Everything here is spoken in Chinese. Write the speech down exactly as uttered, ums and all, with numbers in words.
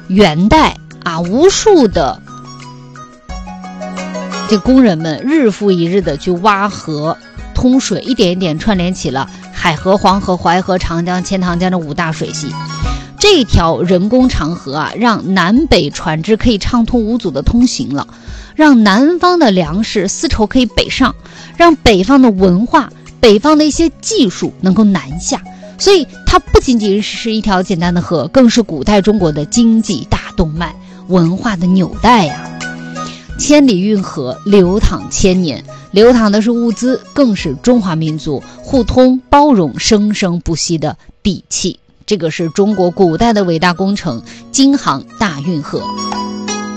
元代啊，无数的这工人们日复一日的去挖河通水，一点一点串联起了海河、黄河、淮河、长江、钱塘江的五大水系。这条人工长河啊，让南北船只可以畅通无阻的通行了，让南方的粮食丝绸可以北上，让北方的文化、北方的一些技术能够南下。所以它不仅仅是一条简单的河，更是古代中国的经济大动脉、文化的纽带呀、啊。千里运河流淌千年，流淌的是物资，更是中华民族互通包容、生生不息的底气。这个是中国古代的伟大工程——京杭大运河。